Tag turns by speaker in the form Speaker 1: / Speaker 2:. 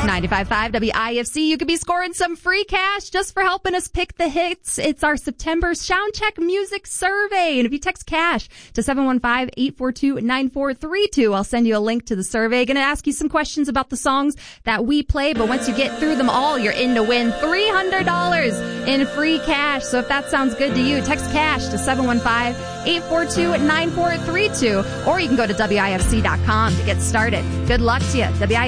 Speaker 1: 95.5 WIFC. You could be scoring some free cash just for helping us pick the hits. It's our September Soundcheck Music Survey. And if you text cash to 715-842-9432, I'll send you a link to the survey. Going to ask you some questions about the songs that we play. But once you get through them all, you're in to win $300 in free cash. So if that sounds good to you, text cash to 715-842-9432. Or you can go to WIFC.com to get started. Good luck to you.